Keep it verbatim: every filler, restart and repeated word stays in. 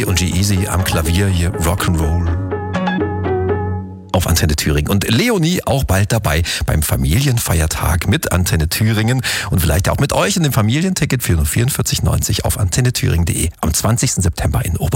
Easy und G-Eazy am Klavier hier, Rock'n'Roll auf Antenne Thüringen. Und Leonie auch bald dabei beim Familienfeiertag mit Antenne Thüringen und vielleicht auch mit euch in dem Familienticket für nur vierundvierzig neunzig auf antenne thüringen punkt de am zwanzigsten September in Oberhausen.